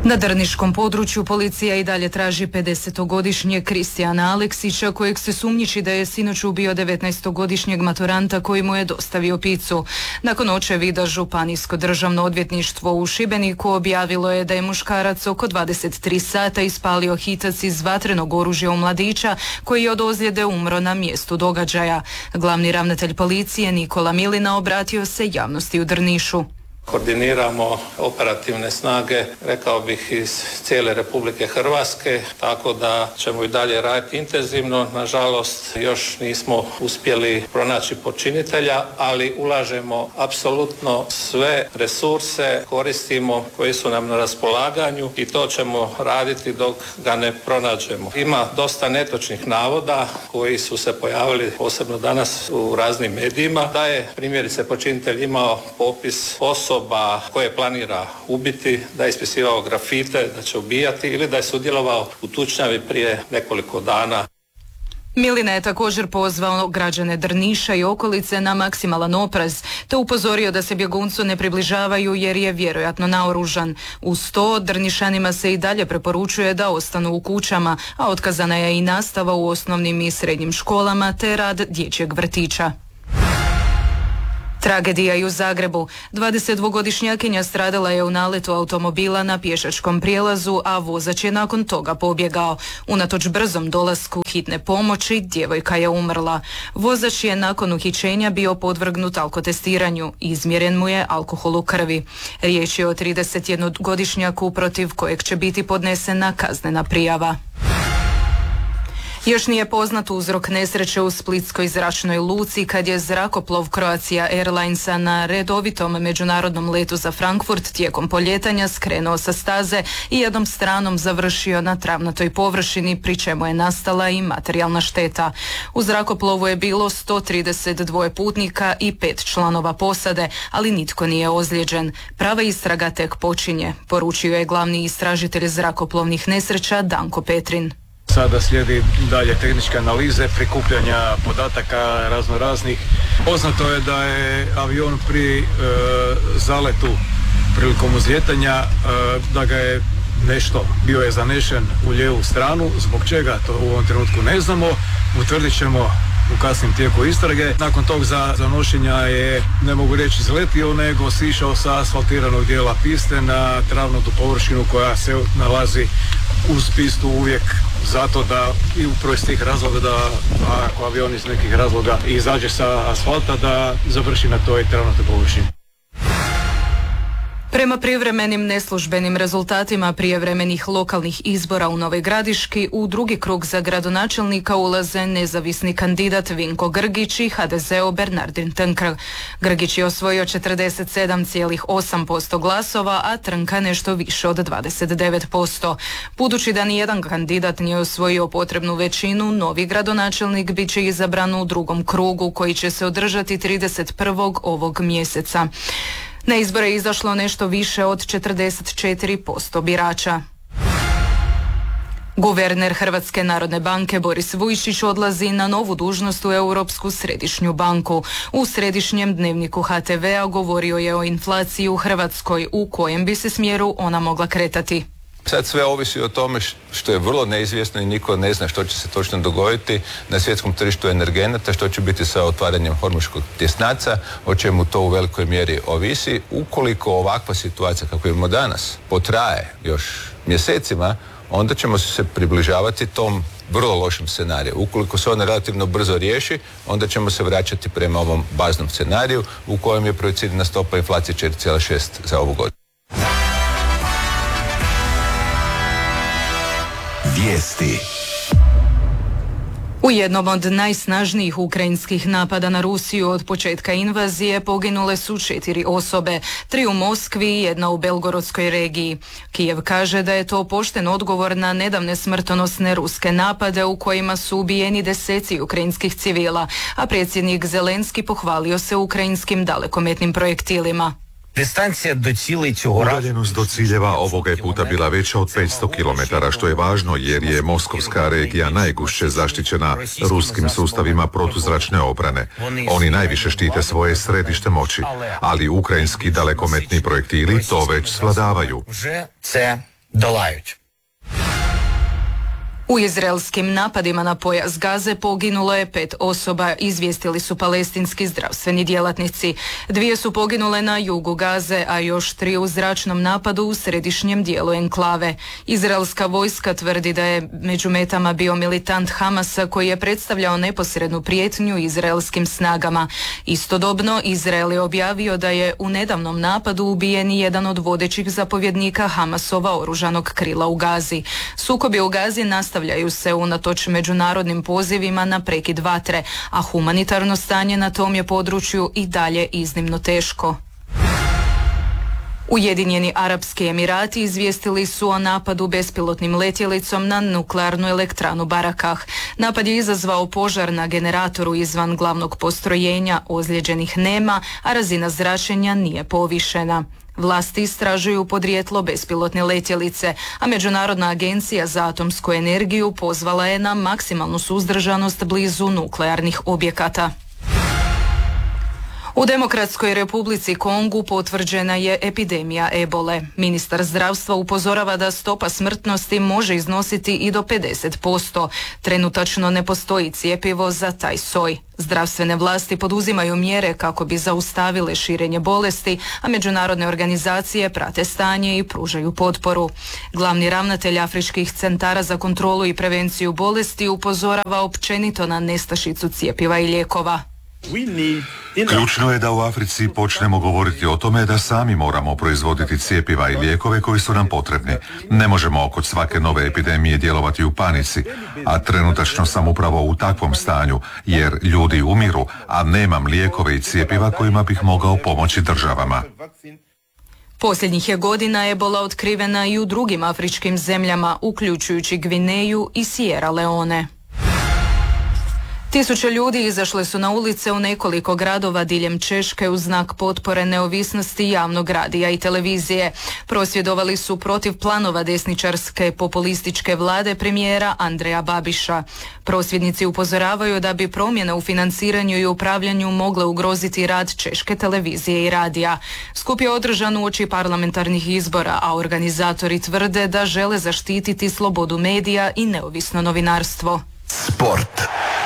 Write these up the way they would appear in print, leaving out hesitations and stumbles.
Na drniškom području policija i dalje traži 50-godišnjeg Kristijana Aleksića, kojeg se sumnjiči da je sinoć ubio 19-godišnjeg maturanta koji mu je dostavio picu. Nakon očevida Županijsko državno odvjetništvo u Šibeniku objavilo je da je muškarac oko 23 sata ispalio hitac iz vatrenog oružja u mladića koji je od ozljede umro na mjestu događaja. Glavni ravnatelj policije Nikola Milina obratio se javnosti u Drnišu. Koordiniramo operativne snage, rekao bih, iz cijele Republike Hrvatske, tako da ćemo i dalje raditi intenzivno. Nažalost, još nismo uspjeli pronaći počinitelja, ali ulažemo apsolutno sve resurse, koristimo koji su nam na raspolaganju i to ćemo raditi dok ga ne pronađemo. Ima dosta netočnih navoda koji su se pojavili posebno danas u raznim medijima, da je primjerice počinitelj imao popis osoba koje planira ubiti, da je ispisivao grafite, da će ubijati ili da je sudjelovao u tučnjavi prije nekoliko dana. Milina je također pozvao građane Drniša i okolice na maksimalan oprez, te upozorio da se bjeguncu ne približavaju jer je vjerojatno naoružan. Uz to, Drnišanima se i dalje preporučuje da ostanu u kućama, a otkazana je i nastava u osnovnim i srednjim školama te rad dječjeg vrtića. Tragedija i u Zagrebu. 22-godišnjakinja stradala je u naletu automobila na pješačkom prijelazu, a vozač je nakon toga pobjegao. Unatoč brzom dolasku hitne pomoći, djevojka je umrla. Vozač je nakon uhićenja bio podvrgnut alkotestiranju. Izmjeren mu je alkohol u krvi. Riječ je o 31-godišnjaku protiv kojeg će biti podnesena kaznena prijava. Još nije poznat uzrok nesreće u splitskoj zračnoj luci kad je zrakoplov Croatia Airlinesa na redovitom međunarodnom letu za Frankfurt tijekom poljetanja skrenuo sa staze i jednom stranom završio na travnatoj površini, pri čemu je nastala i materijalna šteta. U zrakoplovu je bilo 132 putnika i 5 članova posade, ali nitko nije ozlijeđen. Prava istraga tek počinje, poručio je glavni istražitelj zrakoplovnih nesreća Danko Petrin. Sada slijedi dalje tehničke analize, prikupljanja podataka raznoraznih. Poznato je da je avion pri zaletu prilikom uzljetanja, da ga je bio je zanešen u lijevu stranu. Zbog čega, to u ovom trenutku ne znamo. Utvrdit ćemo u kasnim tijeku istrage. Nakon tog zanošenja je, ne mogu reći izletio, nego sišao sa asfaltiranog dijela piste na travnatu površinu koja se nalazi uz pistu uvijek, zato da i upravo iz tih razloga da ako avion iz nekih razloga izađe sa asfalta da završi na toj travnatoj površini. Prema privremenim neslužbenim rezultatima prijevremenih lokalnih izbora u Novoj Gradiški, u drugi krug za gradonačelnika ulaze nezavisni kandidat Vinko Grgić i HDZ-o Bernardin Trnka. Grgić je osvojio 47,8% glasova, a Trnka nešto više od 29%. Budući da nijedan kandidat nije osvojio potrebnu većinu, novi gradonačelnik bit će izabran u drugom krugu koji će se održati 31. ovog mjeseca. Na izbore je izašlo nešto više od 44% birača. Guverner Hrvatske narodne banke Boris Vujčić odlazi na novu dužnost u Europsku središnju banku. U središnjem dnevniku HTV-a govorio je o inflaciji u Hrvatskoj, u kojem bi se smjeru ona mogla kretati. Sad sve ovisi o tome što je vrlo neizvjesno i niko ne zna što će se točno dogoditi na svjetskom tržištu energenata, što će biti sa otvaranjem Hormuškog tjesnaca, o čemu to u velikoj mjeri ovisi. Ukoliko ovakva situacija kako imamo danas potraje još mjesecima, onda ćemo se približavati tom vrlo lošem scenariju. Ukoliko se ona relativno brzo riješi, onda ćemo se vraćati prema ovom baznom scenariju u kojem je projicirana stopa inflacije 4,6 za ovu godinu. Vijesti. U jednom od najsnažnijih ukrajinskih napada na Rusiju od početka invazije poginule su 4 osobe, 3 u Moskvi i 1 u Belgorodskoj regiji. Kijev kaže da je to pošten odgovor na nedavne smrtonosne ruske napade u kojima su ubijeni deseci ukrajinskih civila, a predsjednik Zelenski pohvalio se ukrajinskim dalekometnim projektilima. Udaljenost do ciljeva ovoga je puta bila veća od 500 km, što je važno jer je Moskovska regija najgušće zaštićena ruskim sustavima protuzračne obrane. Oni najviše štite svoje središte moći, ali ukrajinski dalekometni projektili to već svladavaju. долають. U izraelskim napadima na pojas Gaze poginulo je 5 osoba, izvijestili su palestinski zdravstveni djelatnici. 2 su poginule na jugu Gaze, a još 3 u zračnom napadu u središnjem dijelu enklave. Izraelska vojska tvrdi da je među metama bio militant Hamasa koji je predstavljao neposrednu prijetnju izraelskim snagama. Istodobno, Izrael je objavio da je u nedavnom napadu ubijen jedan od vodećih zapovjednika Hamasova oružanog krila u Gazi. Sukobi u Gazi nastavljaju se unatoč međunarodnim pozivima na prekid vatre, a humanitarno stanje na tom je području i dalje iznimno teško. Ujedinjeni Arapski Emirati izvijestili su o napadu bespilotnim letjelicom na nuklearnu elektranu Barakah. Napad je izazvao požar na generatoru izvan glavnog postrojenja, ozlijeđenih nema, a razina zračenja nije povišena. Vlasti istražuju podrijetlo bespilotne letjelice, a Međunarodna agencija za atomsku energiju pozvala je na maksimalnu suzdržanost blizu nuklearnih objekata. U Demokratskoj Republici Kongu potvrđena je epidemija ebole. Ministar zdravstva upozorava da stopa smrtnosti može iznositi i do 50%. Trenutačno ne postoji cjepivo za taj soj. Zdravstvene vlasti poduzimaju mjere kako bi zaustavile širenje bolesti, a međunarodne organizacije prate stanje i pružaju potporu. Glavni ravnatelj Afričkih centara za kontrolu i prevenciju bolesti upozorava općenito na nestašicu cjepiva i lijekova. Ključno je da u Africi počnemo govoriti o tome da sami moramo proizvoditi cjepiva i lijekove koji su nam potrebni. Ne možemo kod svake nove epidemije djelovati u panici, a trenutačno sam upravo u takvom stanju, jer ljudi umiru, a nemam lijekove i cjepiva kojima bih mogao pomoći državama. Posljednjih je godina ebola otkrivena i u drugim afričkim zemljama, uključujući Gvineju i Sierra Leone. Tisuće ljudi izašle su na ulice u nekoliko gradova diljem Češke u znak potpore neovisnosti javnog radija i televizije. Prosvjedovali su protiv planova desničarske populističke vlade premijera Andreja Babiša. Prosvjednici upozoravaju da bi promjene u financiranju i upravljanju mogle ugroziti rad Češke televizije i radija. Skup je održan uoči parlamentarnih izbora, a organizatori tvrde da žele zaštititi slobodu medija i neovisno novinarstvo. Sport.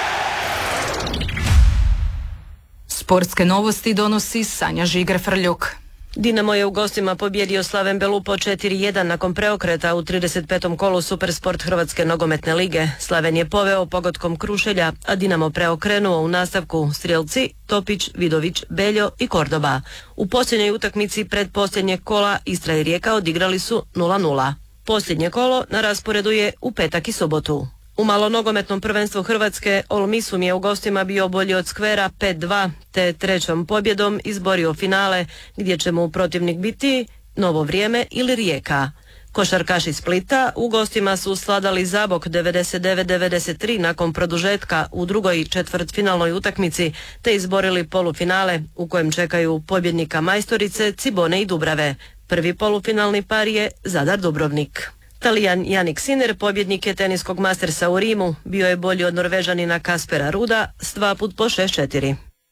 Sportske novosti donosi Sanja Žiger-Frljuk. Dinamo je u gostima pobjedio Slaven Belupo 4-1 nakon preokreta u 35. kolu Supersport Hrvatske nogometne lige. Slaven je poveo pogodkom Krušelja, a Dinamo preokrenuo u nastavku strijelci Topić, Vidović, Beljo i Kordoba. U posljednjoj utakmici predposljednjeg kola Istra i Rijeka odigrali su 0-0. Posljednje kolo na rasporedu je u petak i subotu. U malonogometnom prvenstvu Hrvatske Olmisum je u gostima bio bolji od Skvera 5-2, te trećom pobjedom izborio finale gdje će mu protivnik biti Novo Vrijeme ili Rijeka. Košarkaši Splita u gostima su sladali Zabok 99-93 nakon produžetka u drugoj četvrtfinalnoj utakmici, te izborili polufinale u kojem čekaju pobjednika majstorice Cibone i Dubrave. Prvi polufinalni par je Zadar Dubrovnik. Talijan Jannik Sinner, pobjednik je teniskog Mastersa u Rimu, bio je bolji od Norvežanina Kaspera Ruda s 2 po 6-4.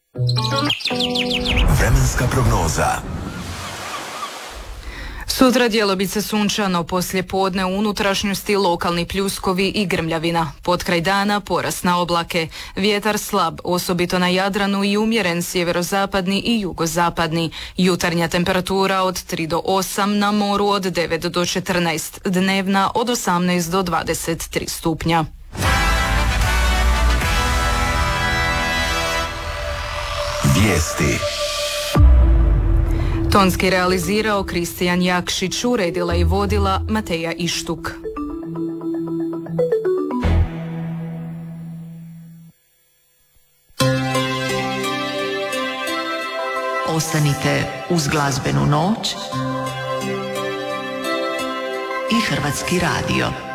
Vremenska prognoza. Sutra djelomice sunčano, poslije podne u unutrašnjosti lokalni pljuskovi i grmljavina. Potkraj dana porast na oblake. Vjetar slab, osobito na Jadranu i umjeren sjeverozapadni i jugozapadni. Jutarnja temperatura od 3 do 8, na moru od 9 do 14, dnevna od 18 do 23 stupnja. Vijesti. Tonski realizirao Kristijan Jakšić, uredila i vodila Mateja Ištuk. Ostanite uz glazbenu noć i Hrvatski radio.